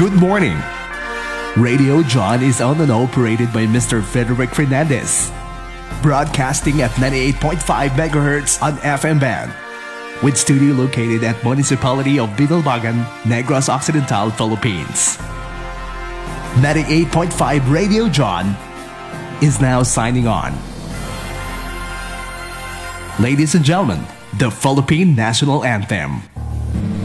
Good morning. Radio John is owned and operated by Mr. Frederick Fernandez. Broadcasting at 98.5 megahertz on FM band. With studio located at Municipality of Binalbagan, Negros Occidental, Philippines. 98.5 Radio John is now signing on. Ladies and gentlemen, the Philippine National Anthem.